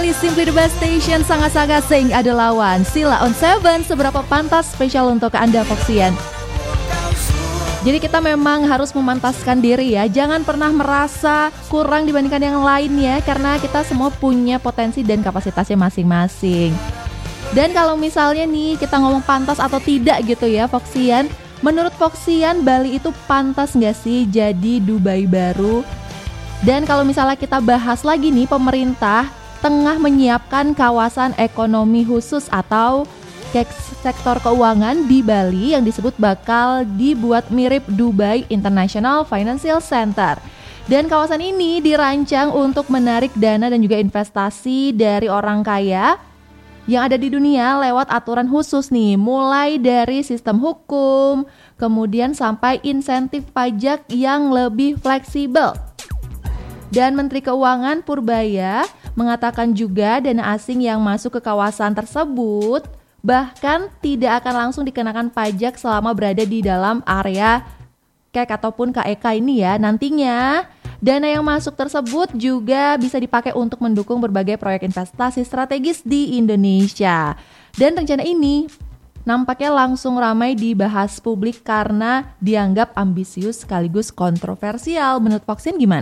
kembali Simply the Best Station, sangat-sangat sing ada lawan Sila on 7, seberapa pantas spesial untuk Anda Foxian. Jadi kita memang harus memantaskan diri ya, jangan pernah merasa kurang dibandingkan yang lain ya, karena kita semua punya potensi dan kapasitasnya masing-masing. Dan kalau misalnya nih kita ngomong pantas atau tidak gitu ya Foxian, menurut Foxian Bali itu pantas gak sih jadi Dubai baru? Dan kalau misalnya kita bahas lagi nih, pemerintah tengah menyiapkan kawasan ekonomi khusus atau sektor keuangan di Bali yang disebut bakal dibuat mirip Dubai International Financial Center. Dan kawasan ini dirancang untuk menarik dana dan juga investasi dari orang kaya yang ada di dunia lewat aturan khusus nih, mulai dari sistem hukum, kemudian sampai insentif pajak yang lebih fleksibel. Dan Menteri Keuangan Purbaya mengatakan juga dana asing yang masuk ke kawasan tersebut bahkan tidak akan langsung dikenakan pajak selama berada di dalam area KEK ataupun KEK ini ya. Nantinya dana yang masuk tersebut juga bisa dipakai untuk mendukung berbagai proyek investasi strategis di Indonesia. Dan rencana ini nampaknya langsung ramai dibahas publik karena dianggap ambisius sekaligus kontroversial. Menurut Foxian gimana?